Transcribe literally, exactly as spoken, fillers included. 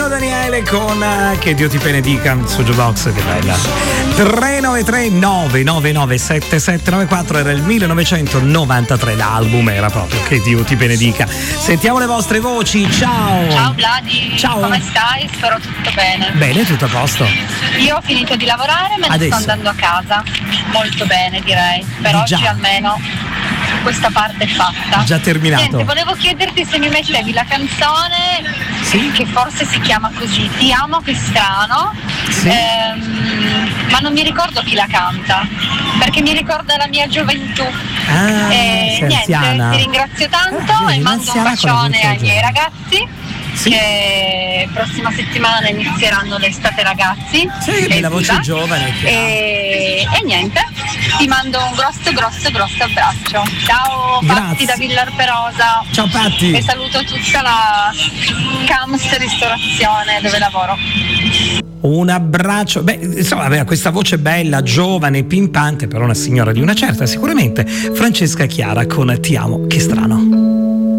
Pino Daniele con uh, Che Dio ti benedica su Jukebox, che bella. tre nove tre nove nove nove sette sette nove quattro era il millenovecentonovantatré, l'album era proprio Che Dio ti benedica. Sentiamo le vostre voci. Ciao. Ciao Vladi. Ciao. Come stai? Spero tutto bene. Bene, tutto a posto. Io ho finito di lavorare, me ne Adesso. sto andando a casa. Molto bene, direi. Per Di oggi già. almeno questa parte è fatta. Già terminato. Niente, volevo chiederti se mi mettevi la canzone, Sì. che forse si chiama così, Ti amo che strano, Sì. ehm, ma non mi ricordo chi la canta, perché mi ricorda la mia gioventù. Ah, Eh, sei niente, anziana. ti ringrazio tanto Ah, vedi, e mando un anziana con la bacione gioventù ai miei giovane. ragazzi. Sì. Che prossima settimana inizieranno l'estate ragazzi. Sì, che bella voce evviva. giovane che ha. e, e niente, ti mando un grosso grosso grosso abbraccio. Ciao Grazie. Patti da Villar Perosa. Ciao Patti. E saluto tutta la Cams Ristorazione dove lavoro. Un abbraccio. Beh, insomma, aveva questa voce bella, giovane, pimpante, però una signora di una certa, sicuramente. Francesca Chiara con Ti amo, che strano.